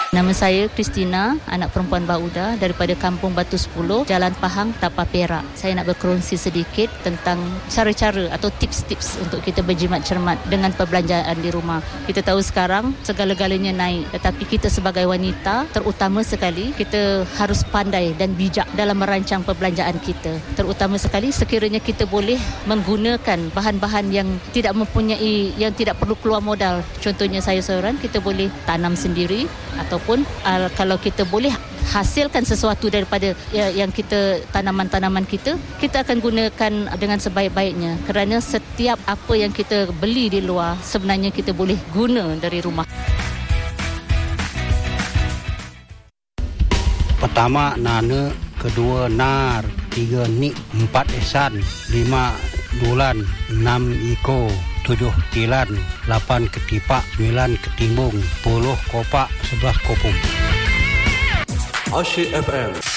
Nama saya Christina, anak perempuan Bauda daripada Kampung Batu 10, Jalan Pahang, Tapah Perak. Saya nak berkongsi sedikit tentang cara-cara atau tips-tips untuk kita berjimat cermat dengan perbelanjaan di rumah. Kita tahu sekarang segala-galanya naik, tetapi kita sebagai wanita terutama sekali kita harus pandai dan bijak dalam merancang perbelanjaan kita. Terutama sekali sekiranya kita boleh menggunakan bahan-bahan yang tidak mempunyai, yang tidak perlu keluar modal. Contohnya saya seorang, kita boleh tanam sendiri ataupun kalau kita boleh hasilkan sesuatu daripada yang kita tanaman-tanaman kita akan gunakan dengan sebaik-baiknya, kerana setiap apa yang kita beli di luar sebenarnya kita boleh guna dari rumah. Pertama nana, kedua nar, tiga nik, 4 esan, 5 dulan, 6 iko, 7 tilan, 8 ketipak, 9 ketimbung, 10 kopak, 11 kopung. Asyik FM